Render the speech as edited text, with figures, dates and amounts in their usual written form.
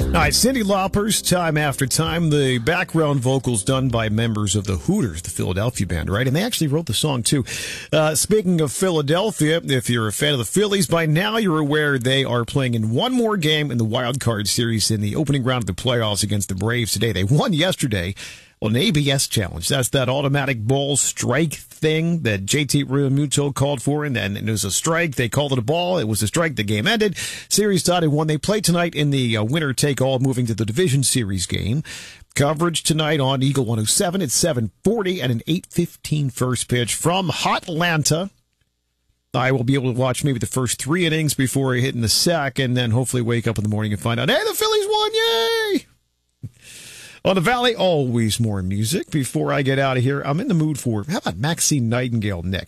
All right, Cyndi Lauper's Time After Time, the background vocals done by members of the Hooters, the Philadelphia band, right? And they actually wrote the song, too. Speaking of Philadelphia, if you're a fan of the Phillies, by now you're aware they are playing in one more game in the wild card series in the opening round of the playoffs against the Braves today. They won yesterday on an ABS challenge. That's that automatic ball strike thing that JT Realmuto called for, and then it was a strike. They called it a ball. It was a strike. The game ended. Series tied at 1. They play tonight in the winner-take-all, moving to the division series game. Coverage tonight on Eagle 107 at 7:40 and an 8:15 first pitch from Hotlanta. I will be able to watch maybe the first 3 innings before hitting the sack, and then hopefully wake up in the morning and find out, hey, the Phillies won, yay! On the Valley, always more music. Before I get out of here, I'm in the mood for, how about Maxine Nightingale next?